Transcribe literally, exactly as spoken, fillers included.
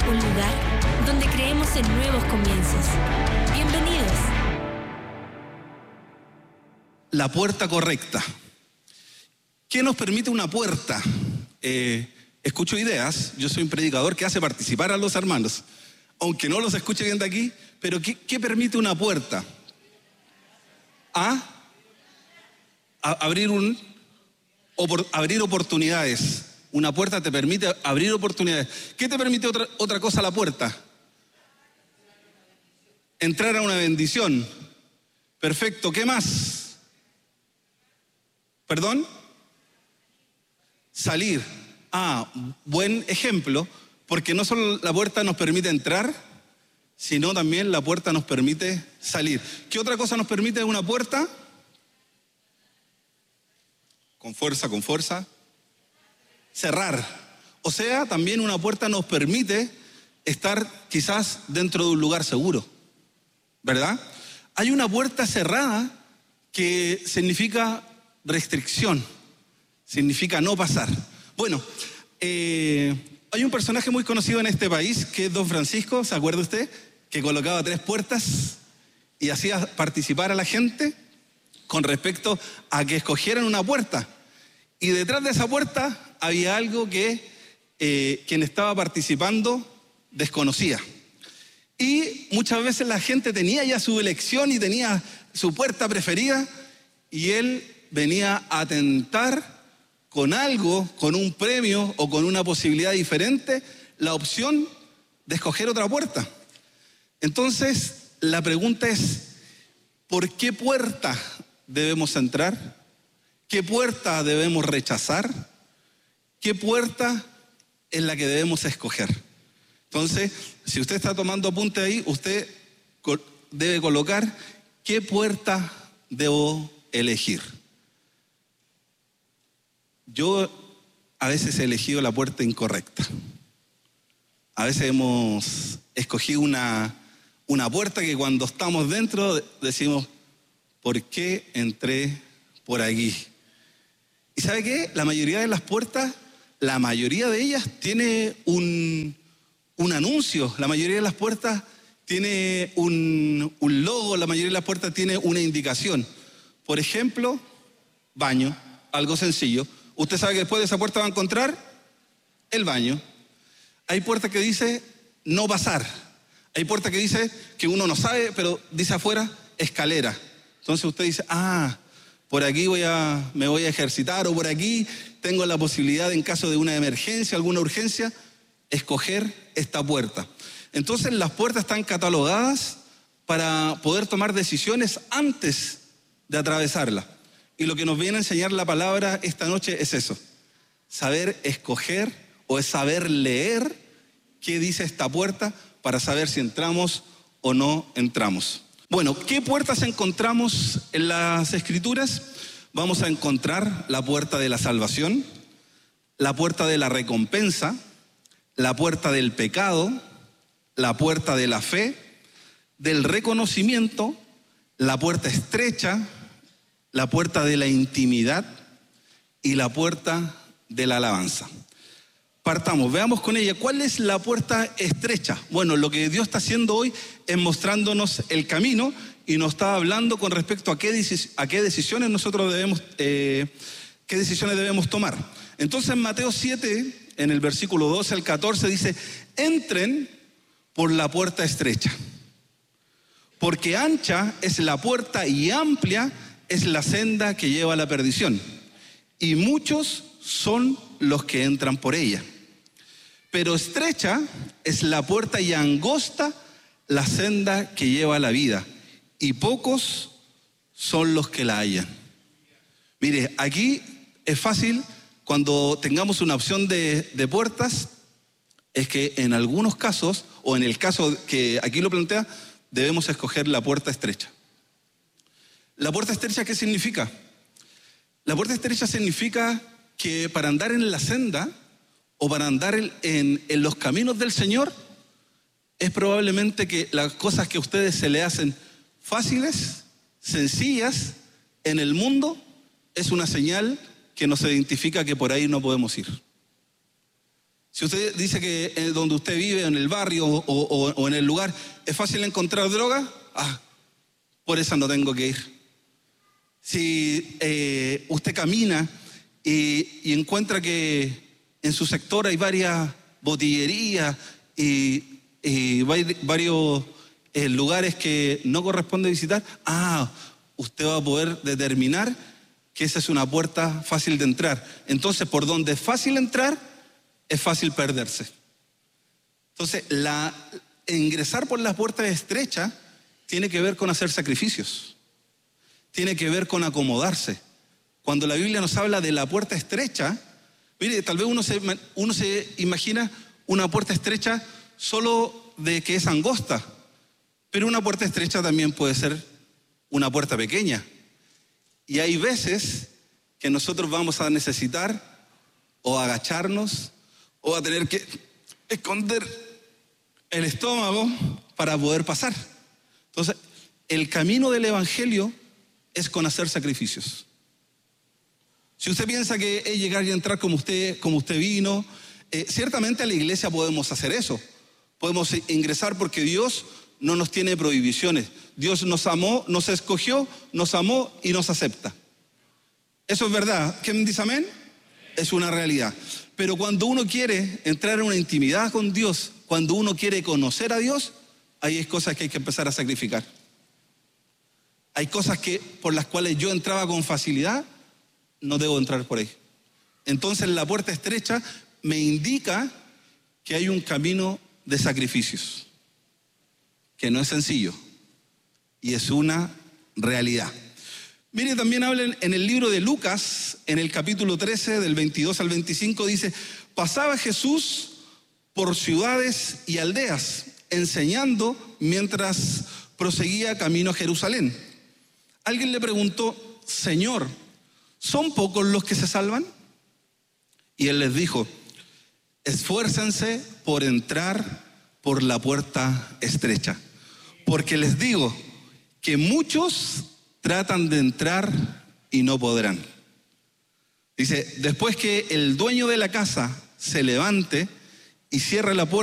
un lugar donde creemos en nuevos comienzos. Bienvenidos. La puerta correcta. ¿Qué nos permite una puerta? Eh, escucho ideas, yo soy un predicador que hace participar a los hermanos, aunque no los escuche bien de aquí, pero ¿qué, qué permite una puerta? A, a abrir, un, opor, abrir oportunidades. Una puerta te permite abrir oportunidades. ¿Qué te permite otra, otra cosa la puerta? Entrar a una bendición. Perfecto, ¿qué más? ¿Perdón? Salir. Ah, buen ejemplo, porque no solo la puerta nos permite entrar, sino también la puerta nos permite salir. ¿Qué otra cosa nos permite una puerta? Con fuerza, con fuerza. Cerrar. O sea, también una puerta nos permite estar quizás dentro de un lugar seguro, ¿verdad? Hay una puerta cerrada que significa restricción, significa no pasar. Bueno, eh, hay un personaje muy conocido en este país que es Don Francisco, ¿se acuerda usted? Que colocaba tres puertas y hacía participar a la gente con respecto a que escogieran una puerta. Y detrás de esa puerta había algo que eh, quien estaba participando desconocía. Y muchas veces la gente tenía ya su elección y tenía su puerta preferida y él venía a tentar con algo, con un premio o con una posibilidad diferente, la opción de escoger otra puerta. Entonces, la pregunta es, ¿por qué puerta debemos entrar? ¿Qué puerta debemos rechazar? ¿Qué puerta es la que debemos escoger? Entonces, si usted está tomando apunte ahí, usted debe colocar qué puerta debo elegir. Yo a veces he elegido la puerta incorrecta. A veces hemos escogido una, una puerta que cuando estamos dentro decimos, ¿por qué entré por aquí? ¿Y sabe qué? La mayoría de las puertas, la mayoría de ellas tiene un, un anuncio, la mayoría de las puertas tiene un, un logo, la mayoría de las puertas tiene una indicación. Por ejemplo, baño, algo sencillo. Usted sabe que después de esa puerta va a encontrar el baño. Hay puertas que dice no pasar. Hay puertas que dice que uno no sabe, pero dice afuera escalera. Entonces usted dice, ah, por aquí voy a, me voy a ejercitar, o por aquí tengo la posibilidad, en caso de una emergencia, alguna urgencia, escoger esta puerta. Entonces las puertas están catalogadas para poder tomar decisiones antes de atravesarla. Y lo que nos viene a enseñar la palabra esta noche es eso, saber escoger o es saber leer qué dice esta puerta para saber si entramos o no entramos. Bueno, ¿qué puertas encontramos en las Escrituras? Vamos a encontrar la puerta de la salvación, la puerta de la recompensa, la puerta del pecado, la puerta de la fe, del reconocimiento, la puerta estrecha, la puerta de la intimidad y la puerta de la alabanza. Partamos, veamos con ella, ¿cuál es la puerta estrecha? Bueno, lo que Dios está haciendo hoy es mostrándonos el camino y nos está hablando con respecto a qué, decis- a qué decisiones nosotros debemos, eh, qué decisiones debemos tomar. Entonces en Mateo siete, en el versículo doce al catorce dice, entren por la puerta estrecha, porque ancha es la puerta y amplia es la senda que lleva a la perdición, y muchos son los que entran por ella. Pero estrecha es la puerta y angosta la senda que lleva a la vida, y pocos son los que la hallan. Mire, aquí es fácil, cuando tengamos una opción de, de puertas, es que en algunos casos, o en el caso que aquí lo plantea, debemos escoger la puerta estrecha. ¿La puerta estrecha qué significa? La puerta estrecha significa que para andar en la senda o para andar en, en, en los caminos del Señor, es probablemente que las cosas que a ustedes se le hacen fáciles, sencillas, en el mundo, es una señal que nos identifica que por ahí no podemos ir. Si usted dice que eh, donde usted vive, en el barrio o, o, o en el lugar, es fácil encontrar droga, ah, por esa no tengo que ir. Si eh, usted camina y, y encuentra que en su sector hay varias botillerías y, y varios eh, lugares que no corresponde visitar, ah, usted va a poder determinar que esa es una puerta fácil de entrar. Entonces, por donde es fácil entrar, es fácil perderse. Entonces, la, ingresar por la puerta estrecha tiene que ver con hacer sacrificios. Tiene que ver con acomodarse. Cuando la Biblia nos habla de la puerta estrecha, mire, tal vez uno se, uno se imagina una puerta estrecha solo de que es angosta, pero una puerta estrecha también puede ser una puerta pequeña. Y hay veces que nosotros vamos a necesitar o agacharnos o a tener que esconder el estómago para poder pasar. Entonces, el camino del Evangelio es con hacer sacrificios. Si usted piensa que es llegar y entrar como usted, como usted vino, eh, ciertamente a la iglesia podemos hacer eso. Podemos ingresar porque Dios no nos tiene prohibiciones. Dios nos amó, nos escogió, nos amó y nos acepta. Eso es verdad. ¿Quién dice amén? Es una realidad. Pero cuando uno quiere entrar en una intimidad con Dios, cuando uno quiere conocer a Dios, ahí hay cosas que hay que empezar a sacrificar. Hay cosas que, por las cuales yo entraba con facilidad, no debo entrar por ahí. Entonces la puerta estrecha me indica que hay un camino de sacrificios, que no es sencillo y es una realidad. Mire, también hablan en el libro de Lucas, en el capítulo trece, del veintidós al veinticinco, dice: pasaba Jesús por ciudades y aldeas, enseñando mientras proseguía camino a Jerusalén. Alguien le preguntó: Señor, ¿son pocos los que se salvan? Y él les dijo: esfuércense por entrar por la puerta estrecha, porque les digo que muchos tratan de entrar y no podrán. Dice, después que el dueño de la casa se levante y cierre la puerta,